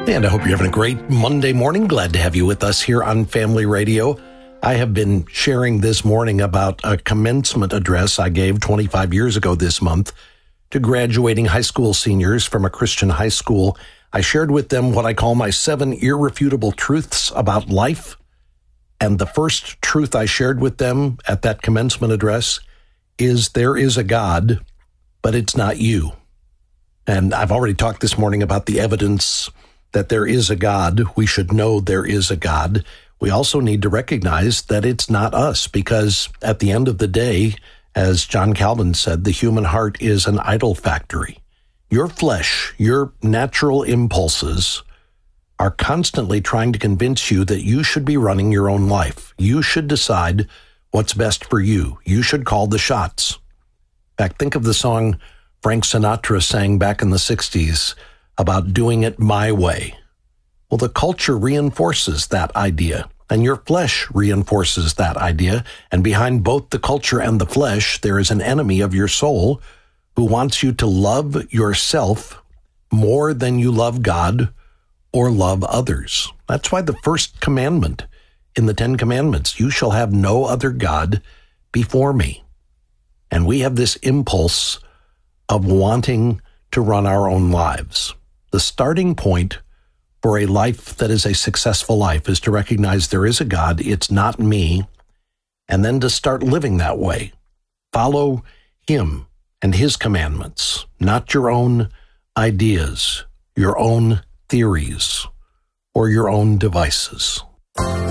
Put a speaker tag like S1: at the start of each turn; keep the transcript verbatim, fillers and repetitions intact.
S1: And I hope you're having a great Monday morning. Glad to have you with us here on Family Radio. I have been sharing this morning about a commencement address I gave twenty-five years ago this month to graduating high school seniors from a Christian high school. I shared with them what I call my seven irrefutable truths about life. And the first truth I shared with them at that commencement address is there is a God, but it's not you. And I've already talked this morning about the evidence that there is a God. We should know there is a God. We also need to recognize that it's not us, because at the end of the day, as John Calvin said, the human heart is an idol factory. Your flesh, your natural impulses are constantly trying to convince you that you should be running your own life. You should decide what's best for you. You should call the shots. In fact, think of the song Frank Sinatra sang back in the sixties about doing it my way. Well, the culture reinforces that idea, and your flesh reinforces that idea. And behind both the culture and the flesh, there is an enemy of your soul who wants you to love yourself more than you love God or love others. That's why the first commandment in the Ten Commandments, you shall have no other God before me. And we have this impulse of wanting to run our own lives. The starting point for a life that is a successful life is to recognize there is a God, it's not me, and then to start living that way. Follow Him and His commandments, not your own ideas, your own theories, or your own devices.